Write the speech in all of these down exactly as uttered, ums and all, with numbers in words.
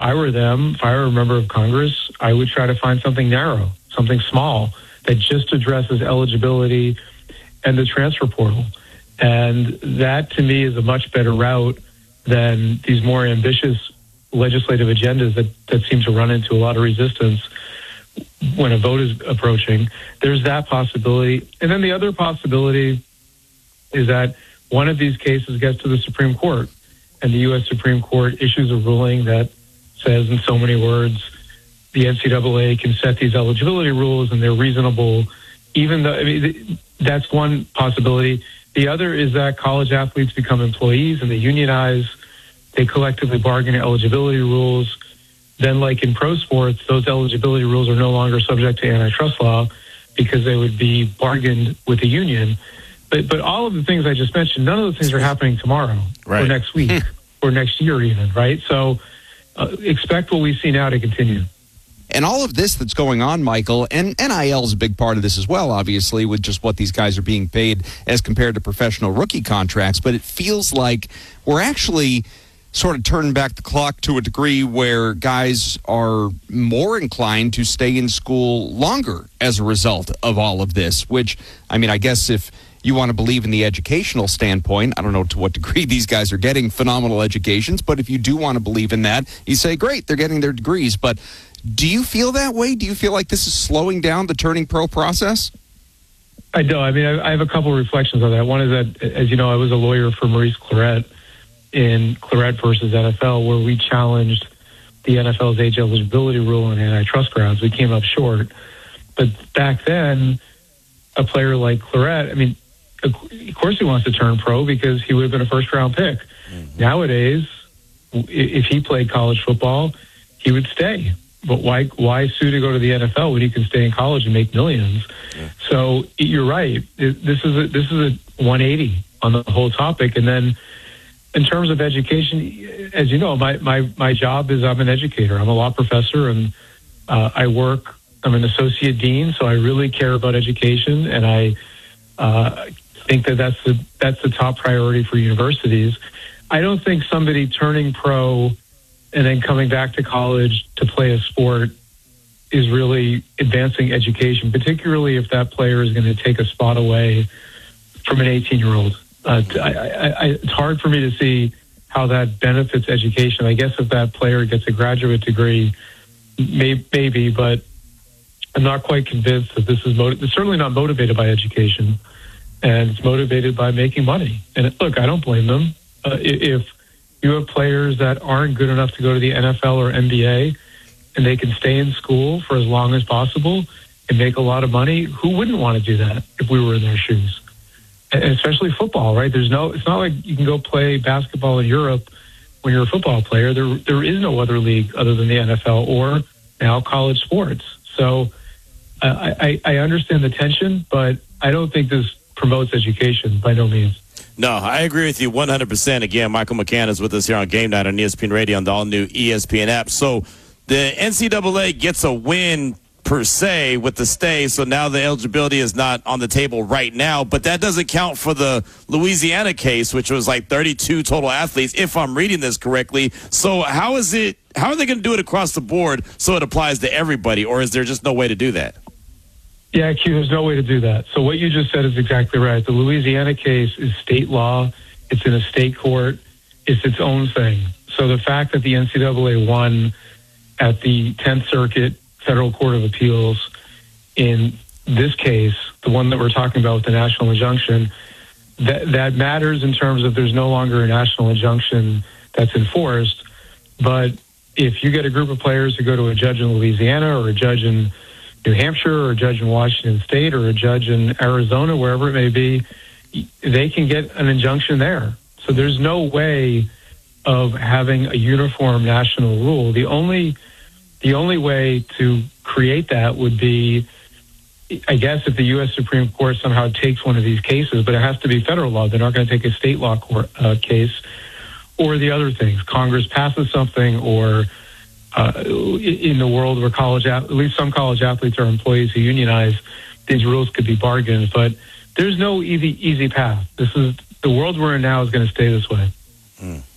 I were them, if I were a member of Congress, I would try to find something narrow, something small that just addresses eligibility and the transfer portal. And that, to me, is a much better route than these more ambitious legislative agendas that, that seem to run into a lot of resistance when a vote is approaching. There's that possibility. And then the other possibility is that one of these cases gets to the Supreme Court, and the U S Supreme Court issues a ruling that says in so many words, the N C double A can set these eligibility rules and they're reasonable, even though, I mean, that's one possibility. The other is that college athletes become employees and they unionize, they collectively bargain eligibility rules. Then, like in pro sports, those eligibility rules are no longer subject to antitrust law because they would be bargained with the union. But but all of the things I just mentioned, none of those things are happening tomorrow right. or next week or next year even, right? So uh, expect what we see now to continue. And all of this that's going on, Michael, and N I L is a big part of this as well, obviously, with just what these guys are being paid as compared to professional rookie contracts. But it feels like we're actually sort of turning back the clock to a degree where guys are more inclined to stay in school longer as a result of all of this, which, I mean, I guess if you want to believe in the educational standpoint, I don't know to what degree these guys are getting phenomenal educations, but if you do want to believe in that, you say, great, they're getting their degrees. But do you feel that way? Do you feel like this is slowing down the turning pro process? I do. I mean, I have a couple of reflections on that. One is that, as you know, I was a lawyer for Maurice Clarett in Clarett versus N F L, where we challenged the N F L's age eligibility rule on antitrust grounds. We came up short. But back then, a player like Clarett, I mean, of course he wants to turn pro because he would have been a first-round pick. Mm-hmm. Nowadays, if he played college football, he would stay. But why why sue to go to the N F L when he can stay in college and make millions? Yeah. So you're right. This is a, this is a one eighty on the whole topic. And then in terms of education, as you know, my, my, my job is I'm an educator. I'm a law professor, and uh, I work, I'm an associate dean, so I really care about education, and I uh, think that that's the, that's the top priority for universities. I don't think somebody turning pro and then coming back to college to play a sport is really advancing education, particularly if that player is going to take a spot away from an eighteen-year-old. Uh, I, I, I, it's hard for me to see how that benefits education. I guess if that player gets a graduate degree, may, maybe, but I'm not quite convinced that this is motiv- it's certainly not motivated by education, and it's motivated by making money. And look, I don't blame them. Uh, if you have players that aren't good enough to go to the N F L or N B A, and they can stay in school for as long as possible and make a lot of money, who wouldn't want to do that if we were in their shoes? And especially football, right? There's no, it's not like you can go play basketball in Europe when you're a football player. There, there is no other league other than the N F L or now college sports. So uh, I, I understand the tension, but I don't think this promotes education by no means. No, I agree with you one hundred percent. Again, Michael McCann is with us here on Game Night on E S P N Radio on the all-new E S P N app. So the N C double A gets a win per se with the stay, so now the eligibility is not on the table right now, but that doesn't count for the Louisiana case, which was like thirty-two total athletes, if I'm reading this correctly. So how is it, how are they going to do it across the board so it applies to everybody, or is there just no way to do that? Yeah, Q, there's no way to do that. So what you just said is exactly right. The Louisiana case is state law. It's in a state court. It's its own thing. So the fact that the N C double A won at the tenth Circuit Federal Court of Appeals in this case, the one that we're talking about with the national injunction, that, that matters in terms of there's no longer a national injunction that's enforced. But if you get a group of players who go to a judge in Louisiana or a judge in New Hampshire or a judge in Washington State or a judge in Arizona, wherever it may be, they can get an injunction there. So there's no way of having a uniform national rule. The only the only way to create that would be, I guess, if the U S Supreme Court somehow takes one of these cases, but it has to be federal law. They're not going to take a state law court, uh, case, or the other things. Congress passes something, or uh, in the world where college, at least some college athletes are employees who unionize, these rules could be bargained. But there's no easy easy path. This is the world we're in now is going to stay this way. Mm.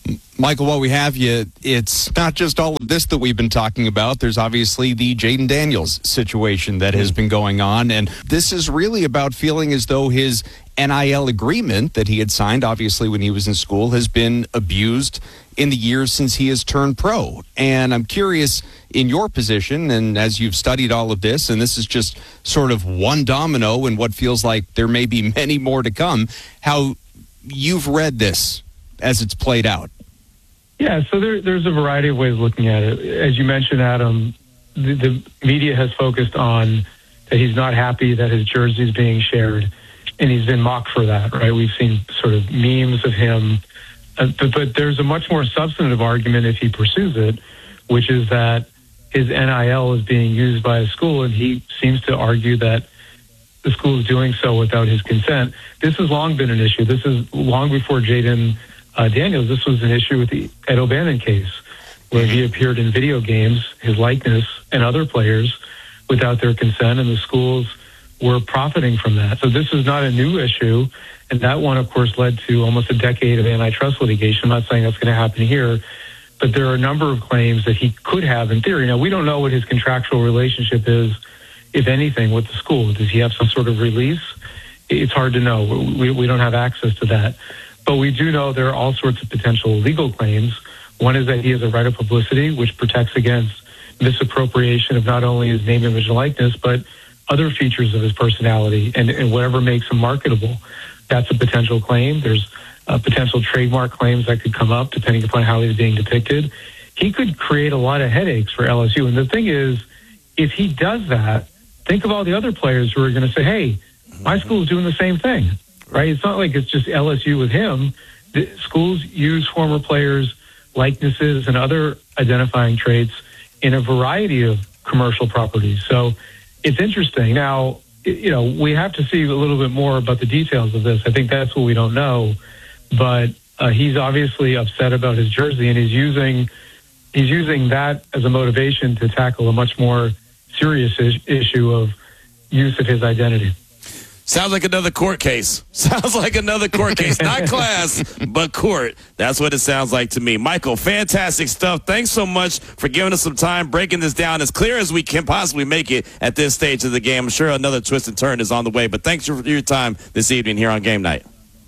Michael, while we have you, it's not just all of this that we've been talking about. There's obviously the Jaden Daniels situation that has been going on, and this is really about feeling as though his N I L agreement that he had signed, obviously when he was in school, has been abused in the years since he has turned pro. And I'm curious, in your position, and as you've studied all of this, and this is just sort of one domino in what feels like there may be many more to come, how you've read this as it's played out. Yeah, so there, there's a variety of ways of looking at it. As you mentioned, Adam, the, the media has focused on that he's not happy that his jersey is being shared, and he's been mocked for that, right? We've seen sort of memes of him. Uh, but, but there's a much more substantive argument if he pursues it, which is that his N I L is being used by a school, and he seems to argue that the school is doing so without his consent. This has long been an issue. This is long before Jaden Uh, Daniels, this was an issue with the Ed O'Bannon case, where he appeared in video games, his likeness, and other players without their consent, and the schools were profiting from that. So this is not a new issue, and that one, of course, led to almost a decade of antitrust litigation. I'm not saying that's going to happen here, but there are a number of claims that he could have in theory. Now, we don't know what his contractual relationship is, if anything, with the school. Does he have some sort of release? It's hard to know. We, we don't have access to that. But we do know there are all sorts of potential legal claims. One is that he has a right of publicity, which protects against misappropriation of not only his name, image, and likeness, but other features of his personality and, and whatever makes him marketable. That's a potential claim. There's uh, potential trademark claims that could come up depending upon how he's being depicted. He could create a lot of headaches for L S U. And the thing is, if he does that, think of all the other players who are going to say, hey, my school is doing the same thing. Right? It's not like it's just L S U with him. The schools use former players' likenesses and other identifying traits in a variety of commercial properties. So it's interesting. Now, you know, we have to see a little bit more about the details of this. I think that's what we don't know. But uh, he's obviously upset about his jersey, and he's using he's using that as a motivation to tackle a much more serious is- issue of use of his identity. Sounds like another court case. Sounds like another court case. Not class, but court. That's what it sounds like to me. Michael, fantastic stuff. Thanks so much for giving us some time, breaking this down as clear as we can possibly make it at this stage of the game. I'm sure another twist and turn is on the way, but thanks for your time this evening here on Game Night.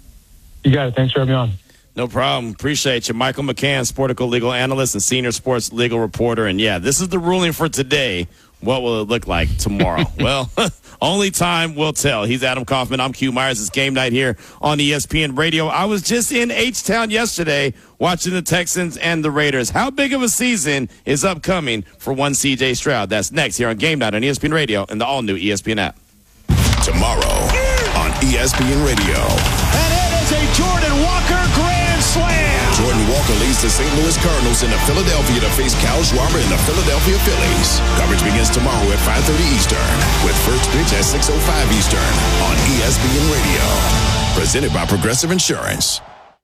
You got it. Thanks for having me on. No problem. Appreciate you. Michael McCann, Sportico legal analyst and senior sports legal reporter. And, yeah, this is the ruling for today. What will it look like tomorrow? Well, only time will tell. He's Adam Kaufman. I'm Q Myers. It's Game Night here on E S P N Radio. I was just in H-Town yesterday watching the Texans and the Raiders. How big of a season is upcoming for one C J Stroud? That's next here on Game Night on E S P N Radio and the all-new E S P N app. Tomorrow on E S P N Radio. And it is a Jordan Walker grand slam. Jordan Walker leads the Saint Louis Cardinals into Philadelphia to face Kyle Schwarber and the Philadelphia Phillies. Coverage begins tomorrow at five thirty Eastern with first pitch at six oh five Eastern on E S P N Radio. Presented by Progressive Insurance.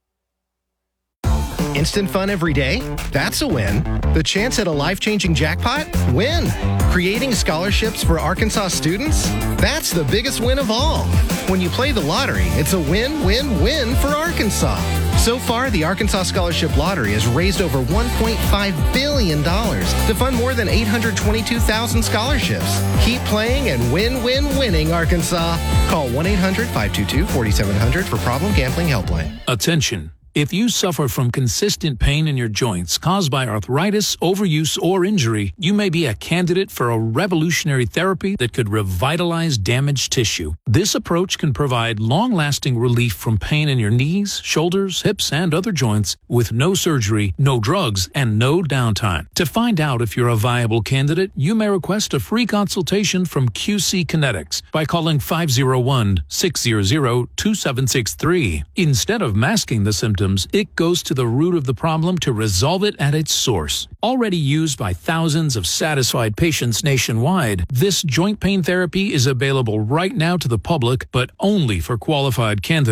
Instant fun every day? That's a win. The chance at a life-changing jackpot? Win. Creating scholarships for Arkansas students? That's the biggest win of all. When you play the lottery, it's a win-win-win for Arkansas. So far, the Arkansas Scholarship Lottery has raised over one point five billion dollars to fund more than eight hundred twenty-two thousand scholarships. Keep playing and win-win-winning, Arkansas. Call one eight hundred five two two four seven zero zero for Problem Gambling Helpline. Attention. If you suffer from consistent pain in your joints caused by arthritis, overuse, or injury, you may be a candidate for a revolutionary therapy that could revitalize damaged tissue. This approach can provide long-lasting relief from pain in your knees, shoulders, hips, and other joints with no surgery, no drugs, and no downtime. To find out if you're a viable candidate, you may request a free consultation from Q C Kinetics by calling five oh one, six hundred, two seven six three. Instead of masking the symptoms, it goes to the root of the problem to resolve it at its source. Already used by thousands of satisfied patients nationwide, this joint pain therapy is available right now to the public, but only for qualified candidates.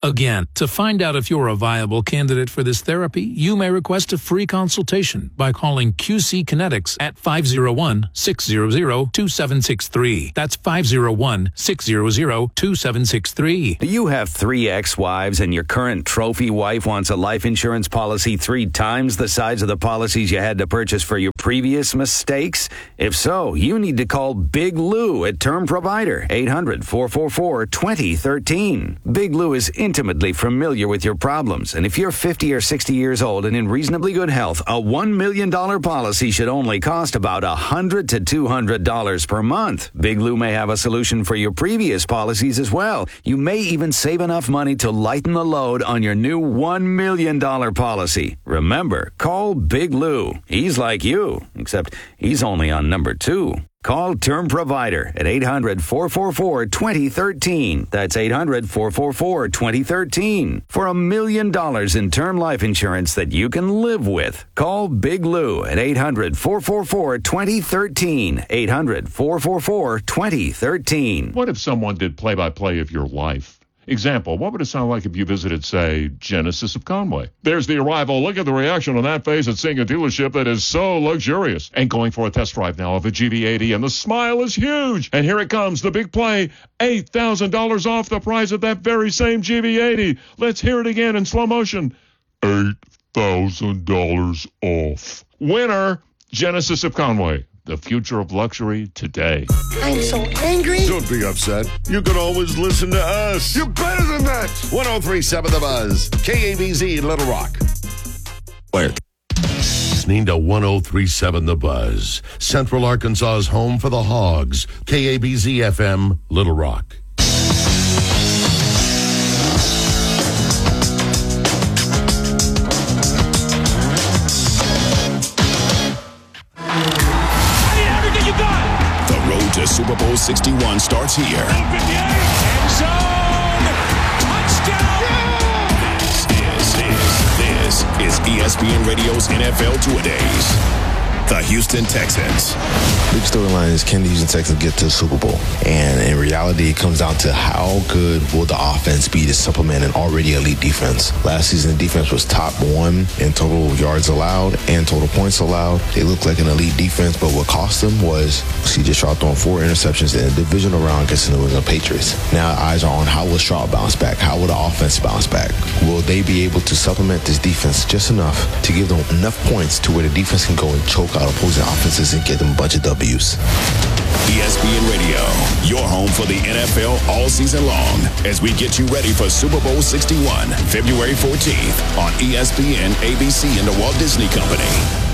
Again, to find out if you're a viable candidate for this therapy, you may request a free consultation by calling Q C Kinetics at five oh one, six hundred, two seven six three. That's five oh one, six hundred, two seven six three. You have three ex-wives and your current trophy wife wants a life insurance policy three times the size of the policies you had to purchase for your previous mistakes? If so, you need to call Big Lou at Term Provider, eight hundred, four four four, two oh one three. Big Lou is intimately familiar with your problems, and if you're fifty or sixty years old and in reasonably good health, a one million dollars policy should only cost about one hundred to two hundred dollars per month. Big Lou may have a solution for your previous policies as well. You may even save enough money to lighten the load on your new one million dollars policy. Remember, call Big Lou. He's like you, except he's only on number two. Call Term Provider at eight hundred, four four four, two oh one three. That's eight hundred, four four four, two oh one three. For a million dollars in term life insurance that you can live with. Call Big Lou at eight hundred, four four four, two oh one three. eight hundred, four four four, two oh one three. What if someone did play-by-play of your life? Example, what would it sound like if you visited, say, Genesis of Conway? There's the arrival. Look at the reaction on that face at seeing a dealership that is so luxurious. And going for a test drive now of a G V eighty, and the smile is huge. And here it comes, the big play, eight thousand dollars off the price of that very same G V eighty. Let's hear it again in slow motion. eight thousand dollars off. Winner, Genesis of Conway. The future of luxury today. I'm so angry. Don't be upset. You can always listen to us. You're better than that. one oh three point seven The Buzz. K A B Z Little Rock. Where? Listening to one oh three point seven The Buzz. Central Arkansas's home for the Hogs. K A B Z F M Little Rock. To Super Bowl sixty-one starts here. End zone. Touchdown. This is, is, this is E S P N Radio's N F L Two-A-Days. The Houston Texans. Big storyline is, can the Houston Texans get to the Super Bowl? And in reality, it comes down to how good will the offense be to supplement an already elite defense. Last season, the defense was top one in total yards allowed and total points allowed. They looked like an elite defense, but what cost them was C J Stroud throwing four interceptions in a divisional round against the New England Patriots. Now eyes are on how will Stroud bounce back? How will the offense bounce back? Will they be able to supplement this defense just enough to give them enough points to where the defense can go and choke out opposing offenses and get them a bunch of W's? E S P N Radio, your home for the N F L all season long, as we get you ready for Super Bowl sixty-one, February fourteenth on E S P N, A B C, and the Walt Disney Company.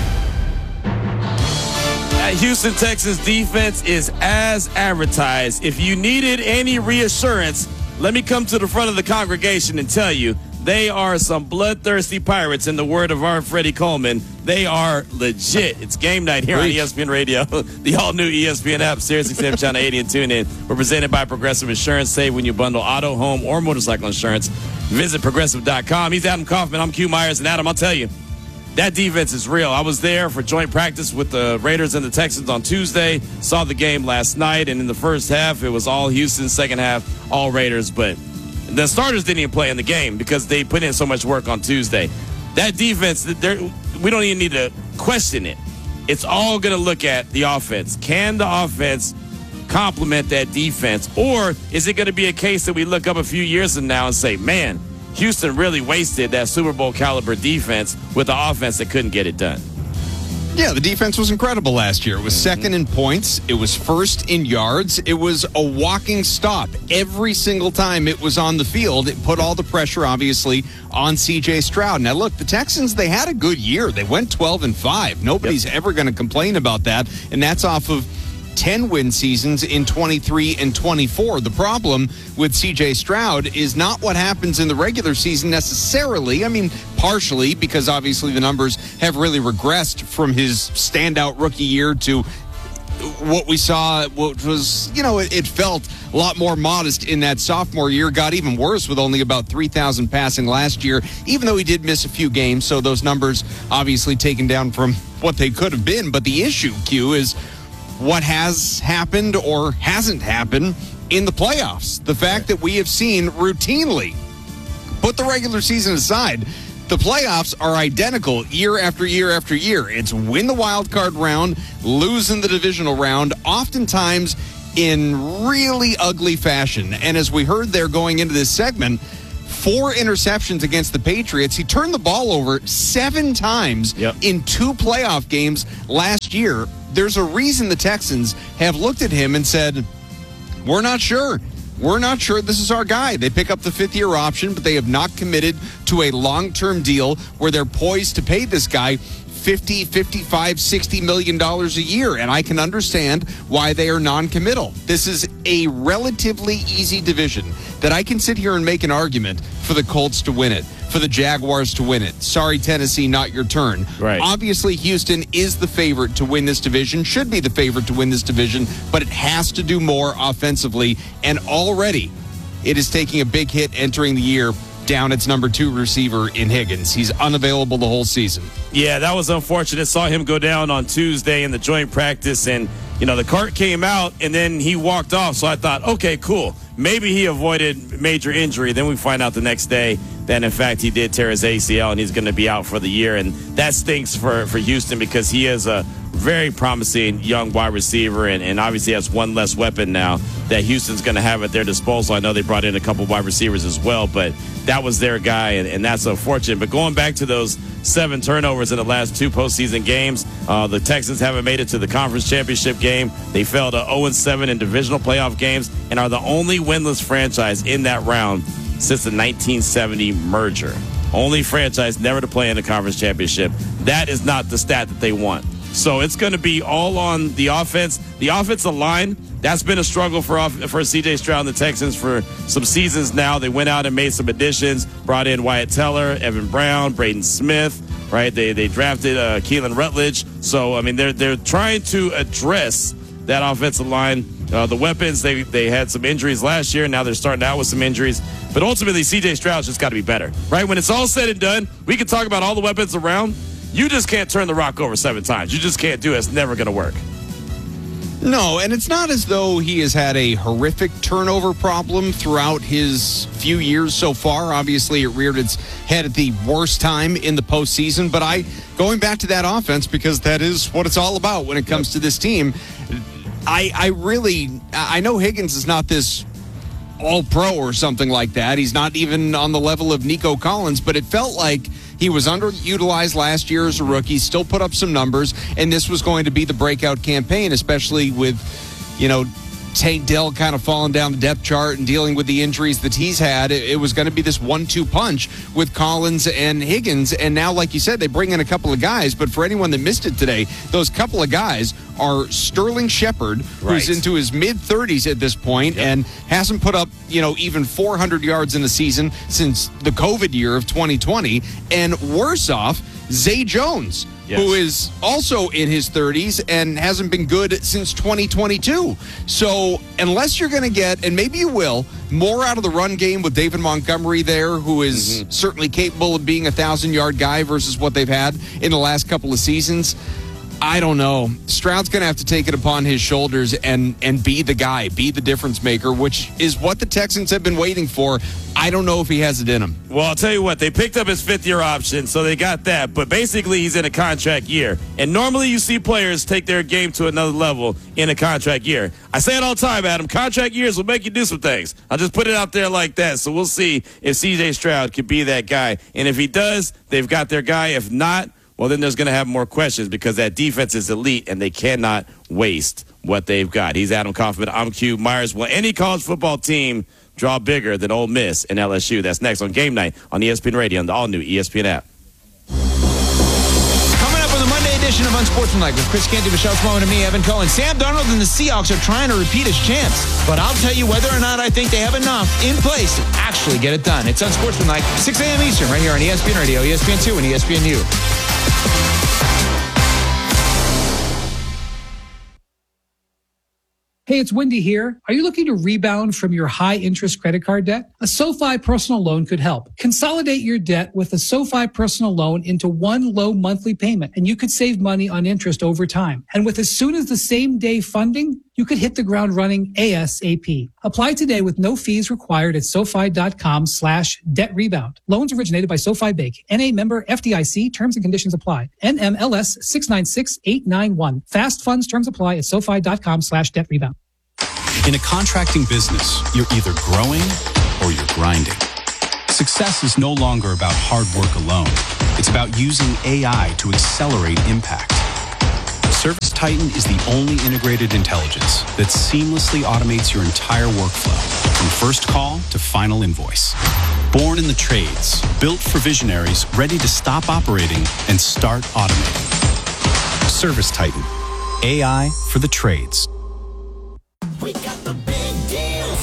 That Houston Texans defense is as advertised. If you needed any reassurance, let me come to the front of the congregation and tell you, they are some bloodthirsty pirates, in the word of our Freddie Coleman. They are legit. It's game night here Preach. on E S P N Radio, the all-new E S P N app, Sirius X M Channel eighty, and tune in. We're presented by Progressive Insurance. Save when you bundle auto, home, or motorcycle insurance. Visit Progressive dot com. He's Adam Kaufman. I'm Q Myers. And Adam, I'll tell you, that defense is real. I was there for joint practice with the Raiders and the Texans on Tuesday. Saw the game last night, and in the first half, it was all Houston. Second half, all Raiders. But the starters didn't even play in the game because they put in so much work on Tuesday. That defense, we don't even need to question it. It's all going to look at the offense. Can the offense complement that defense? Or is it going to be a case that we look up a few years from now and say, man, Houston really wasted that Super Bowl caliber defense with an offense that couldn't get it done? Yeah, the defense was incredible last year. It was second in points. It was first in yards. It was a walking stop. Every single time it was on the field, it put all the pressure, obviously, on C J Stroud. Now, look, the Texans, they had a good year. They went twelve and five. Nobody's yep. ever going to complain about that, and that's off of ten-win seasons in twenty-three and twenty-four. The problem with C J Stroud is not what happens in the regular season necessarily. I mean, partially, because obviously the numbers have really regressed from his standout rookie year to what we saw, what was, you know, it, it felt a lot more modest in that sophomore year. Got even worse with only about three thousand passing last year, even though he did miss a few games. So those numbers obviously taken down from what they could have been. But the issue, Q, is what has happened or hasn't happened in the playoffs. The fact that we have seen routinely put the regular season aside. The playoffs are identical year after year after year. It's win the wild card round, lose in the divisional round, oftentimes in really ugly fashion. And as we heard there going into this segment, four interceptions against the Patriots. He turned the ball over seven times yep. in two playoff games last year. There's a reason the Texans have looked at him and said, we're not sure. We're not sure this is our guy. They pick up the fifth-year option, but they have not committed to a long-term deal where they're poised to pay this guy fifty, fifty-five, sixty million dollars a year, and I can understand why they are non-committal. This is a relatively easy division that I can sit here and make an argument for the Colts to win it, for the Jaguars to win it. Sorry, Tennessee, not your turn. Right. Obviously, Houston is the favorite to win this division, should be the favorite to win this division, but it has to do more offensively, and already it is taking a big hit entering the year down its number two receiver in Higgins. He's unavailable the whole season. Yeah, that was unfortunate. Saw him go down on Tuesday in the joint practice, and, you know, the cart came out, and then he walked off. So I thought, okay, cool. Maybe he avoided major injury. Then we find out the next day that, in fact, he did tear his A C L, and he's going to be out for the year. And that stinks for, for Houston because he is a very promising young wide receiver, and, and obviously has one less weapon now that Houston's going to have at their disposal. I know they brought in a couple wide receivers as well, but that was their guy, and, and that's unfortunate. But going back to those seven turnovers in the last two postseason games, uh, the Texans haven't made it to the conference championship game. They fell to oh and seven in divisional playoff games and are the only winless franchise in that round since the nineteen seventy merger. Only franchise never to play in the conference championship. That is not the stat that they want. So it's going to be all on the offense. The offensive line, that's been a struggle for for C J Stroud and the Texans for some seasons now. They went out and made some additions, brought in Wyatt Teller, Evan Brown, Braden Smith, right? They they drafted uh, Keelan Rutledge. So, I mean, they're they're trying to address that offensive line. Uh, the weapons, they they had some injuries last year. Now they're starting out with some injuries. But ultimately, C J Stroud's just got to be better, right? When it's all said and done, we can talk about all the weapons around. You just can't turn the rock over seven times. You just can't do it. It's never going to work. No, and it's not as though he has had a horrific turnover problem throughout his few years so far. Obviously, it reared its head at the worst time in the postseason. But I, going back to that offense, because that is what it's all about when it comes yep. to this team, I, I really, I know Higgins is not this all-pro or something like that. He's not even on the level of Nico Collins, but it felt like he was underutilized last year as a rookie, still put up some numbers, and this was going to be the breakout campaign, especially with, you know, Tank Dell kind of falling down the depth chart and dealing with the injuries that he's had. It, it was going to be this one two punch with Collins and Higgins, and now, like you said, they bring in a couple of guys, but for anyone that missed it today, those couple of guys are Sterling Shepard, right. who's into his mid-thirties at this point, yep. and hasn't put up, you know, even four hundred yards in the season since the COVID year of twenty twenty, and worse off, Zay Jones, yes. who is also in his thirties and hasn't been good since twenty twenty-two. So unless you're going to get, and maybe you will, more out of the run game with David Montgomery there, who is mm-hmm. certainly capable of being a thousand-yard guy versus what they've had in the last couple of seasons, I don't know. Stroud's going to have to take it upon his shoulders and, and be the guy, be the difference maker, which is what the Texans have been waiting for. I don't know if he has it in him. Well, I'll tell you what, they picked up his fifth-year option, so they got that. But basically, he's in a contract year. And normally you see players take their game to another level in a contract year. I say it all the time, Adam. Contract years will make you do some things. I'll just put it out there like that. So we'll see if C J Stroud can be that guy. And if he does, they've got their guy. If not, well, then there's going to have more questions because that defense is elite and they cannot waste what they've got. He's Adam Kaufman. I'm Q Myers. Will any college football team draw bigger than Ole Miss and L S U? That's next on Game Night on E S P N Radio and the all-new E S P N app. Coming up with a Monday edition of Unsportsmanlike with Chris Canty, Michelle Smallman, and me, Evan Cohen. Sam Darnold and the Seahawks are trying to repeat his chance, but I'll tell you whether or not I think they have enough in place to actually get it done. It's Unsportsmanlike, six a.m. Eastern, right here on E S P N Radio, E S P N two, and E S P N U. Hey, it's Wendy here. Are you looking to rebound from your high-interest credit card debt? A SoFi personal loan could help. Consolidate your debt with a SoFi personal loan into one low monthly payment, and you could save money on interest over time. And with as soon as the same day funding, you could hit the ground running ASAP. Apply today with no fees required at SoFi.com slash debt rebound. Loans originated by SoFi Bank. N A member F D I C. Terms and conditions apply. N M L S six nine six eight nine one. Fast funds terms apply at SoFi.com slash debt rebound. In a contracting business, you're either growing or you're grinding. Success is no longer about hard work alone. It's about using A I to accelerate impact. ServiceTitan is the only integrated intelligence that seamlessly automates your entire workflow, from first call to final invoice. Born in the trades, built for visionaries ready to stop operating and start automating. ServiceTitan, A I for the trades. We got the big deals.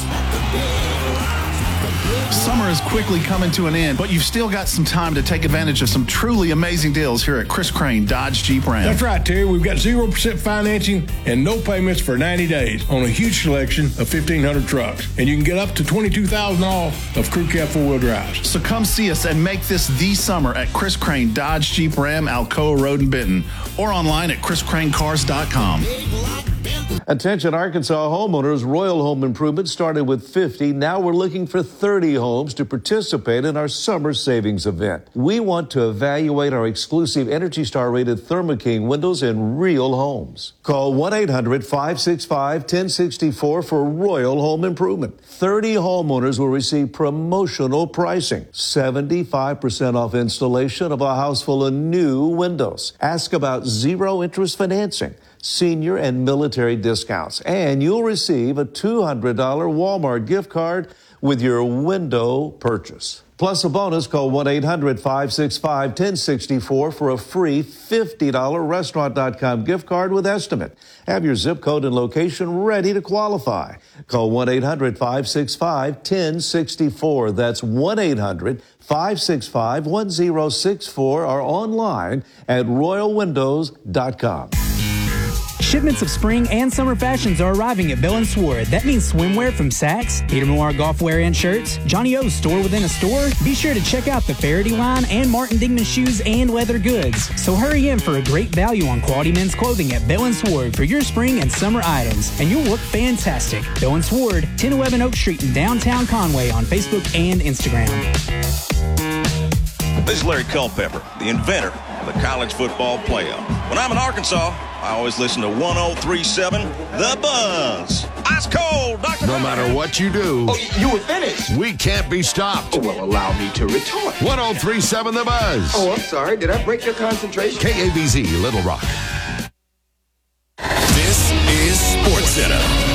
Summer is quickly coming to an end, but you've still got some time to take advantage of some truly amazing deals here at Chris Crane Dodge Jeep Ram. That's right, Terry. We've got zero percent financing and no payments for ninety days on a huge selection of fifteen hundred trucks. And you can get up to twenty-two thousand dollars off of crew cab four-wheel drives. So come see us and make this the summer at Chris Crane Dodge Jeep Ram, Alcoa Road in Benton, or online at chris crane cars dot com. Attention Arkansas homeowners, Royal Home Improvement started with fifty. Now we're looking for thirty homes to participate in our summer savings event. We want to evaluate our exclusive Energy Star rated Thermo King windows in real homes. Call one eight hundred five six five one zero six four for Royal Home Improvement. thirty homeowners will receive promotional pricing. seventy-five percent off installation of a house full of new windows. Ask about zero interest financing, senior and military discounts, and you'll receive a two hundred dollars Walmart gift card with your window purchase. Plus a bonus, call one eight hundred five six five one zero six four for a free fifty dollars restaurant dot com gift card with estimate. Have your zip code and location ready to qualify. Call one eight hundred five six five one zero six four. That's one eight hundred five six five one zero six four or online at royal windows dot com. Shipments of spring and summer fashions are arriving at Bill and Sword. That means swimwear from Saks, Peter Millar golf wear and shirts, Johnny O's store within a store. Be sure to check out the Faraday line and Martin Dingman shoes and leather goods. So hurry in for a great value on quality men's clothing at Bill and Sword for your spring and summer items, and you'll look fantastic. Bill and Sword, ten eleven Oak Street in downtown Conway on Facebook and Instagram. This is Larry Culpepper, the inventor of the college football playoff. When I'm in Arkansas, I always listen to one oh three point seven The Buzz. Ice cold, Doctor No matter what you do, oh, you were finished. We can't be stopped. Oh, well, allow me to retort. one oh three point seven The Buzz. Oh, I'm sorry. Did I break your concentration? K A B Z, Little Rock. This is SportsCenter.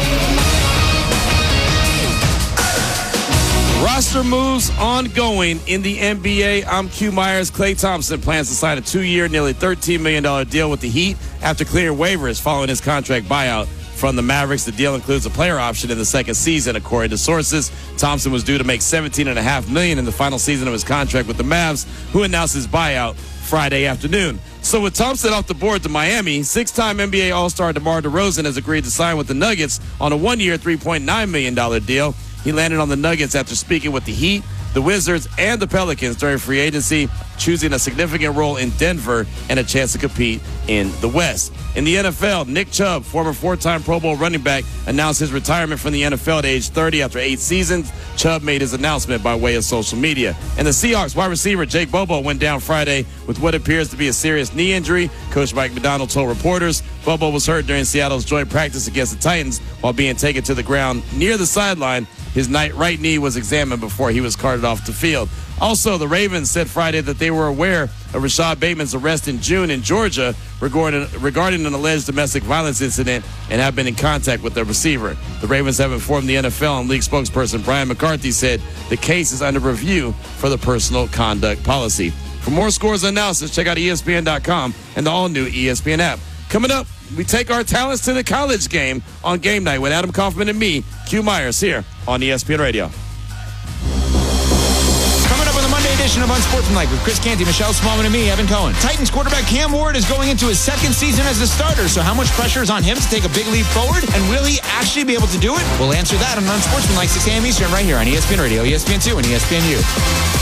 Roster moves ongoing in the N B A. I'm Q Myers. Klay Thompson plans to sign a two-year, nearly thirteen million dollars deal with the Heat after clearing waivers following his contract buyout from the Mavericks. The deal includes a player option in the second season, according to sources. Thompson was due to make seventeen point five million dollars in the final season of his contract with the Mavs, who announced his buyout Friday afternoon. So with Thompson off the board to Miami, six-time N B A All-Star DeMar DeRozan has agreed to sign with the Nuggets on a one-year, three point nine million dollars deal. He landed on the Nuggets after speaking with the Heat, the Wizards, and the Pelicans during free agency, choosing a significant role in Denver and a chance to compete in the West. In the N F L, Nick Chubb, former four-time Pro Bowl running back, announced his retirement from the N F L at age thirty after eight seasons. Chubb made his announcement by way of social media. And the Seahawks wide receiver Jake Bobo went down Friday with what appears to be a serious knee injury. Coach Mike McDonald told reporters Bobo was hurt during Seattle's joint practice against the Titans while being taken to the ground near the sideline. His right knee was examined before he was carted off the field. Also, the Ravens said Friday that they were aware of Rashad Bateman's arrest in June in Georgia regarding, regarding an alleged domestic violence incident and have been in contact with the receiver. The Ravens have informed the N F L, and league spokesperson Brian McCarthy said the case is under review for the personal conduct policy. For more scores and analysis, check out E S P N dot com and the all-new E S P N app. Coming up, we take our talents to the college game on Game Night with Adam Kaufman and me, Q Myers, here on E S P N Radio. Coming up on the Monday edition of Unsportsmanlike with Chris Canty, Michelle Smallman, and me, Evan Cohen. Titans quarterback Cam Ward is going into his second season as a starter, so how much pressure is on him to take a big leap forward? And will he actually be able to do it? We'll answer that on Unsportsmanlike, six a.m. Eastern, right here on E S P N Radio, E S P N two, and E S P N U.